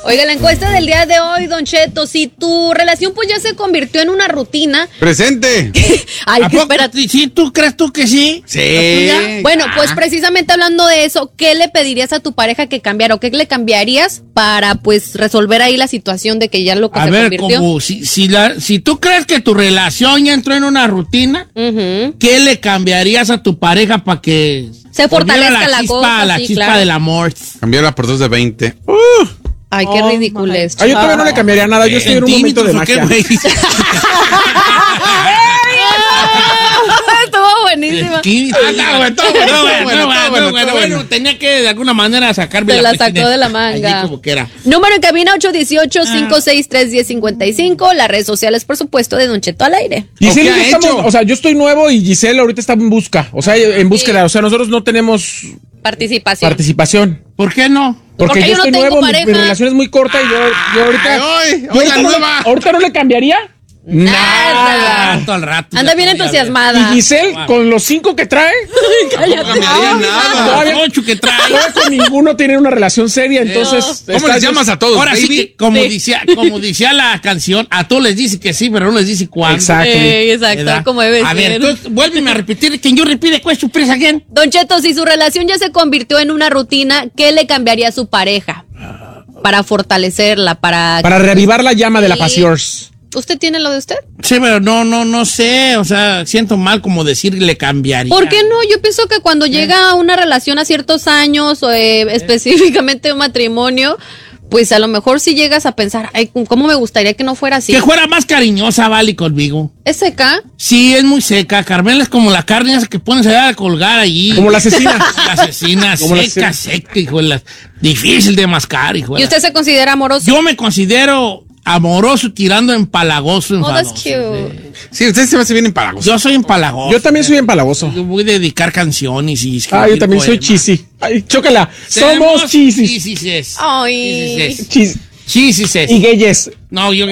Oiga, la encuesta del día de hoy, Don Cheto, si tu relación pues ya se convirtió en una rutina. ¡Presente! Ay, que espérate. ¿Sí? ¿Tú crees tú que sí? Sí. Bueno, pues precisamente hablando de eso, ¿qué le pedirías a tu pareja que cambiara o qué le cambiarías para pues resolver ahí la situación de que ya lo que A se ver, convirtió? como si tú crees que tu relación ya entró en una rutina, ¿qué le cambiarías a tu pareja para que se fortalezca la la chispa, cosa, la sí, chispa claro. del amor? Cambiarla por 2 de 20. Ay, qué ridículo es. Yo todavía no le cambiaría nada, yo estoy en un momento de magia. Estuvo buenísima. Bueno, tenía que de alguna manera sacarme Se la sacó de la manga. Allí como que era. Número en cabina 818-563-1055. Las redes sociales, por supuesto, de Don Cheto al aire. Giselle, ¿Qué ha hecho? o sea, yo estoy nuevo y Giselle ahorita está en busca, o sea, en búsqueda, o sea, nosotros no tenemos participación. ¿Por qué no? Porque yo no estoy tengo nuevo, mi pareja. relación es muy corta y yo ahorita... ¿Ahorita no le cambiaría? Nada. Al rato. Anda bien entusiasmada. Y Giselle, con los 5 que trae, No cambiaría nada. todavía, Ocho que trae. todavía con ninguno tiene una relación seria, entonces... ¿Cómo les llamas a todos? Ahora sí, baby? que, como decía la canción, a todos les dice que sí, pero no les dice cuándo. Exacto. Exacto, ¿Verdad? como debe A ver, ser. entonces, vuélveme a repetir. Can you repeat the question, please, again? Don Cheto, si su relación ya se convirtió en una rutina, ¿qué le cambiaría a su pareja? Para fortalecerla, para reavivar la llama de la Sí. pasión. ¿Usted tiene lo de usted? Sí, pero no sé, o sea, siento mal como decir le cambiaría. ¿Por qué no? Yo pienso que cuando llega una relación a ciertos años, o específicamente un matrimonio, pues a lo mejor si llegas a pensar, ay, ¿cómo me gustaría que no fuera así? Que fuera más cariñosa, Vali, conmigo. ¿Es seca? Sí, es muy seca. Carmela es como la carne esa que pones allá a colgar allí. Como la asesina. La asesina, Como la seca, asesina. seca, hijo de la... Difícil de mascar, hijo de ¿Y la... usted se considera amoroso? Yo me considero amoroso, tirando empalagoso, Oh, that's enfadoso. cute. Sí, usted se me hace bien empalagoso. Yo soy empalagoso. Yo también soy empalagoso. Yo voy a dedicar canciones y escribir Yo también soy poemas. cheesy. Ay, chócala. Somos cheesy. Cheesies. Ay. Cheesies. Y gayes. No, yo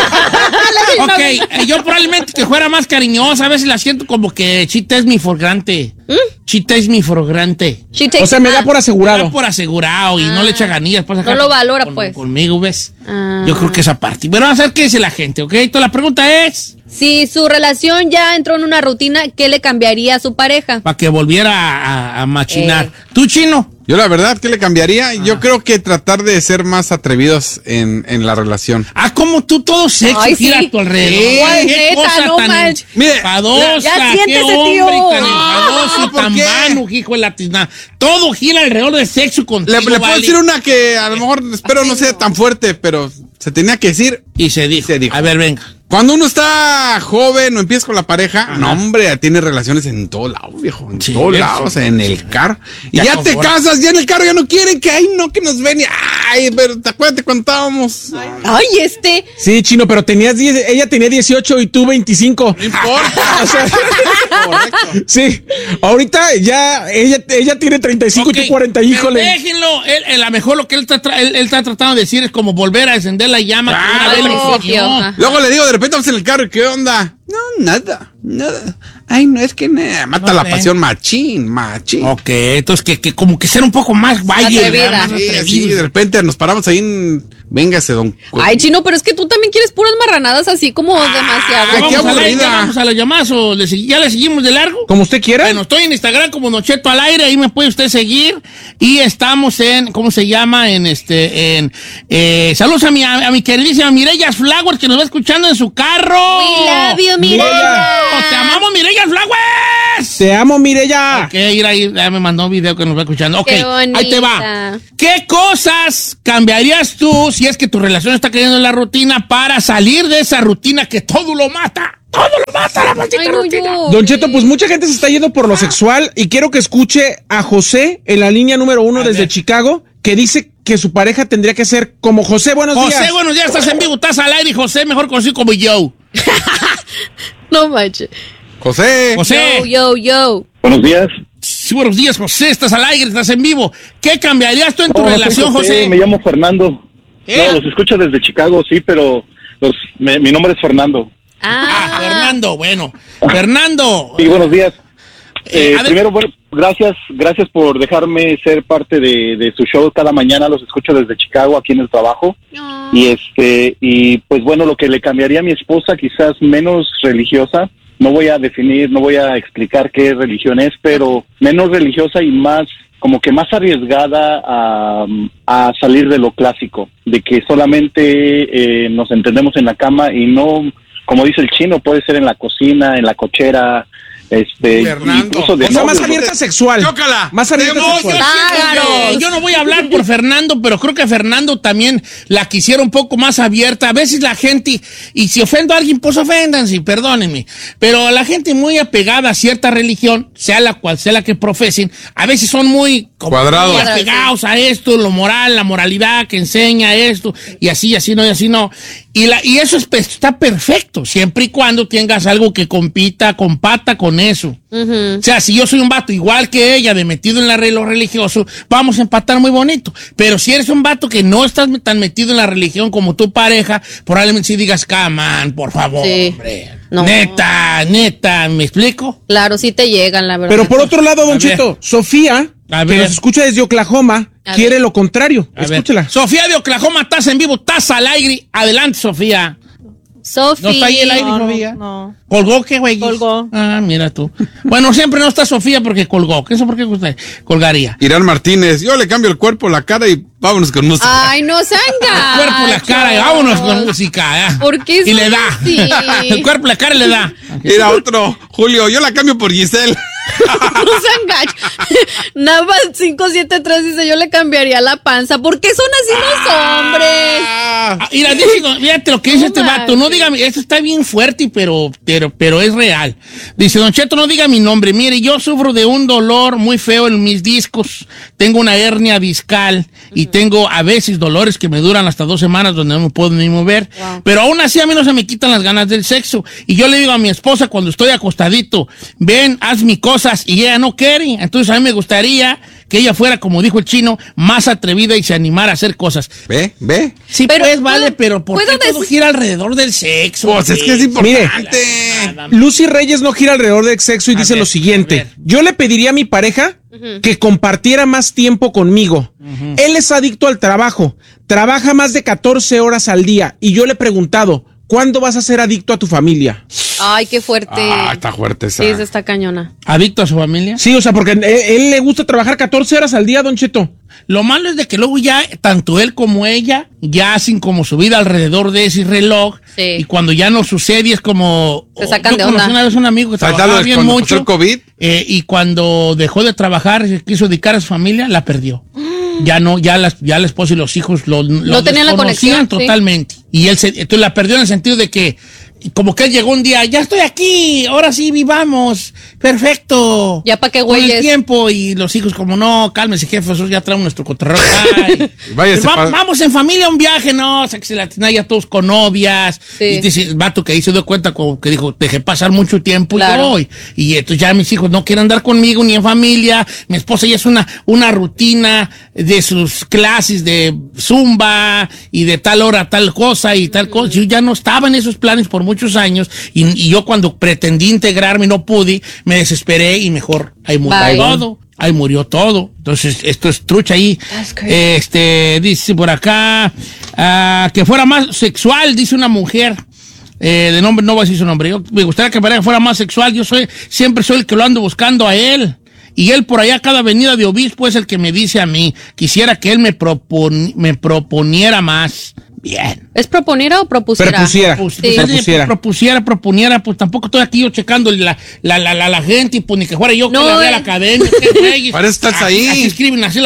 Ok, yo probablemente que fuera más cariñosa, a veces la siento como que she takes me for granted. She takes me for granted. She takes O sea, me da it por Me asegurado. da por asegurado y no le echa ganillas. Pues, acá No lo valora, pues. Conmigo, ¿ves? Ah. Yo creo que esa parte. Pero vamos a ver qué dice la gente, ¿ok? Entonces la pregunta es, Si su relación ya entró en una rutina, ¿qué le cambiaría a su pareja? para que volviera a machinar. ¿Tú, Chino? Yo la verdad, ¿qué le cambiaría? Yo creo que tratar de ser más atrevidos en la relación. Ah, como tú todo sexo Ay, gira sí. a tu alrededor. Sí. Ay, Neta, qué cosa no tan manches. Mire, enfadosa, ya qué siéntese, hombre tío. tan enfadoso y ¿por tan qué? vano, hijo de la tiznada. Todo gira alrededor del sexo contigo, Le puedo Vali. decir una que a lo mejor espero no sea tan fuerte, pero se tenía que decir. Y se dijo. Se dijo. A ver, venga. Cuando uno está joven o empieza con la pareja, no, hombre, tiene relaciones en todos lados, viejo. En Sí, todos eso. lados, en el carro. Y Ya ya te confort. casas, ya en el carro ya no quieren que, ay, no, que nos ven. Ay, pero te acuerdas cuando estábamos. Ay, Sí, Chino, pero ella tenía 18 y tú 25. No importa. O sea, Correcto. sí, ahorita ya ella tiene 35 y Ok, tú 40, pero híjole. déjenlo. Él, a lo mejor lo que él está tratando de decir es como volver a encender la llama. que una Ah, vez le principio. enseñó. Ajá. Luego le digo, de repente vamos en el carro, ¿y qué onda? No, nada. Ay, no, es que mata No la sé. pasión machín. Ok, entonces que como que ser un poco más valle, Atrevida. ¿verdad? Más Sí, atrevido. así, de repente nos paramos ahí en... Véngase, don... Ay, Chino, pero es que tú también quieres puras marranadas así como demasiado. qué Vamos a aburrida. ya vamos a las llamadas o ya le seguimos de largo. Como usted quiera. Bueno, estoy en Instagram como Don Cheto al aire, ahí me puede usted seguir. Y estamos en, ¿cómo se llama? Saludos a mi queridísima Mireya Flowers, que nos va escuchando en su carro. We love you, Mireya. ¡Te amamos, Mireya Flowers! Te amo, Mireya. Ok, ahí ya me mandó un video que nos va escuchando. Ok, Qué bonita. ahí te va. ¿Qué cosas cambiarías tú si es que tu relación está cayendo en la rutina para salir de esa rutina que todo lo mata? Todo lo mata la maldita Ay, no, rutina. yo. Don Cheto, pues mucha gente se está yendo por lo sexual y quiero que escuche a José en la línea número 1 desde ver. Chicago, que dice que su pareja tendría que ser como José. Buenos días. José, buenos días, estás en vivo, estás al aire y José, mejor conocido como Joe. No manches. José. José. Yo. Buenos días. Sí, buenos días, José, estás al aire, estás en vivo. ¿Qué cambiarías tú en tu Hola, soy relación, José? Me llamo Fernando. ¿Qué? No, los escucho desde Chicago, sí, pero mi nombre es Fernando. Fernando, bueno. Fernando. Sí, buenos días. a ver. Primero, bueno, Gracias por dejarme ser parte de su show. Cada mañana los escucho desde Chicago, aquí en el trabajo. Oh. Y pues bueno, lo que le cambiaría a mi esposa, quizás menos religiosa. No voy a explicar qué religión es, pero menos religiosa y más, como que más arriesgada a salir de lo clásico, de que solamente nos entendemos en la cama y no, como dice el chino, puede ser en la cocina, en la cochera, Fernando. incluso de O sea, más novios. abierta sexual. Chócala. Más abierta Tenemos- sexual. Yo no voy a hablar por Fernando, pero creo que Fernando también la quisiera un poco más abierta. A veces la gente, y si ofendo a alguien, pues oféndanse, perdónenme. Pero la gente muy apegada a cierta religión, sea la cual sea la que profesen, a veces son muy como Cuadrados. muy apegados a esto, lo moral, la moralidad que enseña esto, y así no, y así no. Y eso está perfecto, siempre y cuando tengas algo que compata con eso. O sea, si yo soy un vato igual que ella, de metido en lo religioso, vamos a empatar muy bonito. Pero si eres un vato que no estás tan metido en la religión como tu pareja, probablemente sí digas, come on, por favor, Sí. hombre. No. Neta, ¿me explico? Claro, sí te llegan, la verdad. Pero por otro lado, Don A ver. Cheto, Sofía, A que ver. nos escucha desde Oklahoma, A quiere ver. lo contrario. A ver. Escúchela. Sofía de Oklahoma, estás en vivo, estás al aire. Adelante, Sofía. Sofi. ¿No está ahí el aire, Sofía? No. ¿Colgó qué, güey? Colgó. Ah, mira tú. Bueno, siempre no está Sofía porque colgó. ¿Qué eso por qué usted colgaría? Irán Martínez, yo le cambio el cuerpo, la cara y vámonos con música. Ay, no sean El cuerpo, la cara, y vámonos con música. ¿Por qué Y son le da. así? El cuerpo, la cara y le da. Era otro, Julio, yo la cambio por Giselle. No sean gachos. Nada más 573 dice, yo le cambiaría la panza. ¿Por qué son así los hombres? Ah, mira, fíjate lo que dice No este vato. No diga, esto está bien fuerte, pero es real. Dice, Don Cheto, no diga mi nombre. Mire, yo sufro de un dolor muy feo en mis discos. Tengo una hernia discal y tengo a veces dolores que me duran hasta 2 semanas donde no me puedo ni mover. Wow. Pero aún así a mí no se me quitan las ganas del sexo. Y yo le digo a mi esposa cuando estoy acostadito, ven, haz mis cosas, y ella no quiere. Entonces a mí me gustaría que ella fuera, como dijo el chino, más atrevida y se animara a hacer cosas. Ve. Sí, Pero, pues vale, pero ¿por ¿puedo qué todo decir? gira alrededor del sexo? Pues es que es importante. Lucy Reyes no gira alrededor del sexo y A dice ver, lo a siguiente. ver. Yo le pediría a mi pareja que compartiera más tiempo conmigo. Él es adicto al trabajo. Trabaja más de 14 horas al día. Y yo le he preguntado, ¿cuándo vas a ser adicto a tu familia? Ay, qué fuerte. Ah, está fuerte esa. Sí, esa está cañona. ¿Adicto a su familia? Sí, o sea, porque él le gusta trabajar 14 horas al día, Don Cheto. Lo malo es de que luego ya, tanto él como ella, ya hacen como su vida alrededor de ese reloj. Sí. Y cuando ya no sucede es como... Se sacan yo de conocí onda. una vez un amigo que Falta trabajaba lo de bien cuando mucho. pasó el COVID. Y cuando dejó de trabajar, se quiso dedicar a su familia, la perdió. Ya no, ya la esposa y los hijos lo tenían la desconocían conexión, sí. totalmente. Y él entonces la perdió en el sentido de que, como que él llegó un día, ya estoy aquí, ahora sí vivamos, perfecto. Ya pa' qué Con el güeyes. tiempo, y los hijos como, no, cálmese, jefe, nosotros ya traemos nuestro cotorreo. Ay, Váyase pa- vamos en familia a un viaje, no, o sea, que se la tenía ya todos con novias. Sí. Y dice, el vato que ahí se dio cuenta, como que dijo, dejé pasar mucho tiempo Claro. y voy. Y entonces ya mis hijos no quieren andar conmigo ni en familia. Mi esposa ya es una rutina de sus clases de zumba y de tal hora tal cosa y tal cosa. Yo ya no estaba en esos planes por muchos años y yo cuando pretendí integrarme no pude, me desesperé y mejor ahí murió Bye. todo. Ahí murió todo. Entonces, esto es trucha ahí. That's crazy. Dice por acá, que fuera más sexual, dice una mujer. De nombre, no voy a decir su nombre. Yo me gustaría que fuera más sexual. Yo siempre soy el que lo ando buscando a él. Y él por allá, cada avenida de obispo, es el que me dice a mí. Quisiera que él me proponiera más. Bien. ¿Es proponiera o propusiera? Propusiera. Pues, Sí. proponiera, pues tampoco estoy aquí yo checando la gente, y pues ni que fuera yo No, que la de la academia. qué güeyes. Para eso estás ahí. Así escriben así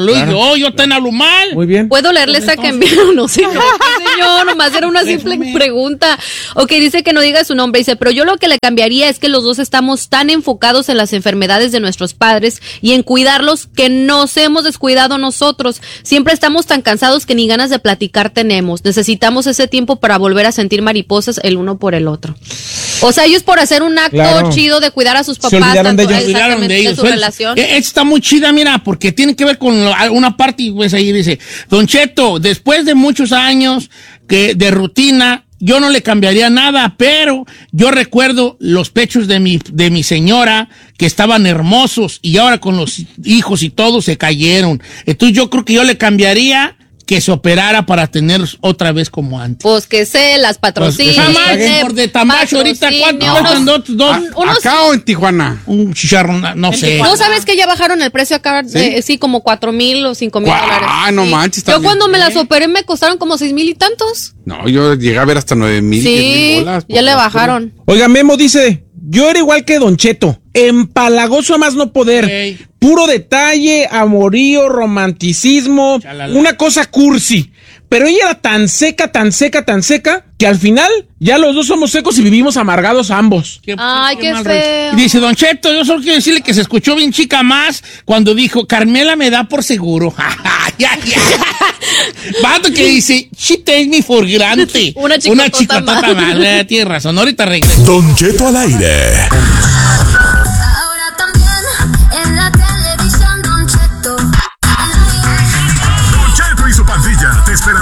yo te hablo mal. Muy bien. ¿Puedo leerle esa que enviaron? No, señor. Señor, nomás era una simple Déjame. pregunta. Ok, dice que no diga su nombre. Dice, pero yo lo que le cambiaría es que los dos estamos tan enfocados en las enfermedades de nuestros padres y en cuidarlos que nos hemos descuidado nosotros. Siempre estamos tan cansados que ni ganas de platicar tenemos. Necesitamos ese tiempo para volver a sentir mariposas el uno por el otro. O sea, ellos por hacer un acto Claro. chido de cuidar a sus papás, olvidaron de tanto- ellos. Olvidaron exactamente, de ellos. su relación. Esta está muy chida, mira, porque tiene que ver con una parte, pues ahí dice, Don Cheto, después de muchos años de rutina, yo no le cambiaría nada, pero yo recuerdo los pechos de mi señora que estaban hermosos y ahora con los hijos y todo se cayeron. Entonces yo creo que yo le cambiaría que se operara para tener otra vez como antes. Pues que se las patrocine. Por de tamacho ahorita, ¿cuánto cuestan dos? ¿Acá o en Tijuana? Un chicharrón, no sé. ¿No sabes que ya bajaron el precio acá? Sí, como $4,000 o $5,000. Ah, no manches. Yo cuando me las operé me costaron como 6,000 y tantos. No, yo llegué a ver hasta 9,000. Sí, bolas, ya le bajaron. Oiga, Memo dice, yo era igual que Don Cheto, empalagoso a más no poder. Okay. Puro detalle, amorío, romanticismo, Chalala. una cosa cursi. Pero ella era tan seca, que al final ya los dos somos secos y vivimos amargados ambos. Ay, qué mal feo. rollo. Y dice, Don Cheto, yo solo quiero decirle que se escuchó bien chica más cuando dijo, Carmela me da por seguro. Ya. Vato que dice, she takes me for granted. Una chicotota más. Tienes razón, ahorita regreso. Don Cheto al aire. Ahora también en la televisión, Don Cheto. Don Cheto y su pandilla te esperan